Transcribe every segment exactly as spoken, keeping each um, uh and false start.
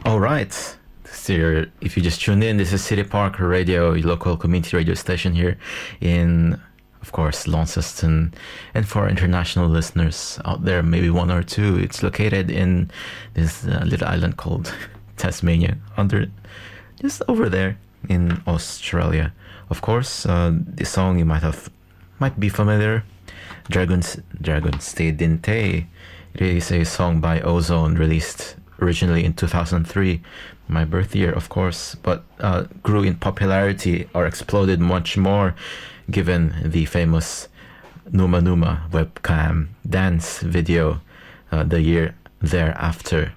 All right. So you're, if you just tuned in, this is City Park Radio, your local community radio station here in, of course, Launceston. And for international listeners out there, maybe one or two, it's located in this uh, little island called Tasmania, under just over there in Australia. Of course, uh, this song you might have might be familiar. Dragons, Dragon Stay Dinte. It is a song by Ozone, released originally in two thousand three, my birth year, of course, but uh, grew in popularity or exploded much more given the famous Numa Numa webcam dance video uh, the year thereafter.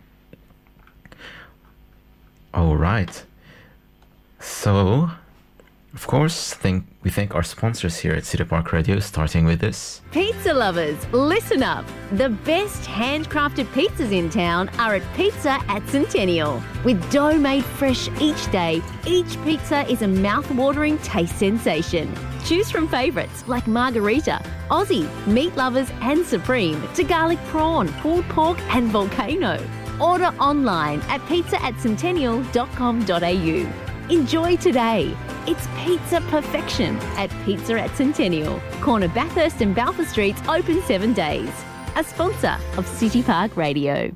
All right. So, of course, thank, we thank our sponsors here at City Park Radio, starting with this. Pizza lovers, listen up. The best handcrafted pizzas in town are at Pizza at Centennial. With dough made fresh each day, each pizza is a mouth-watering taste sensation. Choose from favourites like Margarita, Aussie, Meat Lovers and Supreme, to garlic prawn, pulled pork and volcano. Order online at pizza at centennial dot com dot a u. Enjoy today. It's pizza perfection at Pizza at Centennial. Corner Bathurst and Balfour Streets, open seven days. A sponsor of City Park Radio.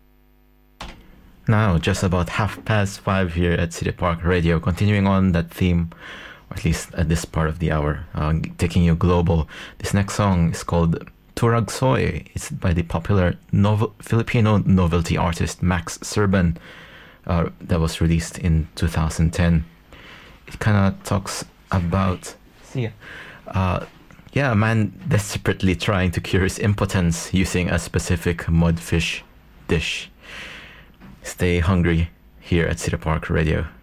Now, just about half past five here at City Park Radio, continuing on that theme, or at least at this part of the hour, uh, taking you global. This next song is called Turag Soy. It's by the popular novel, Filipino novelty artist Max Serban. Uh, that was released in two thousand ten. It kind of talks about see, uh, yeah, a man desperately trying to cure his impotence using a specific mudfish dish. Stay hungry here at City Park Radio.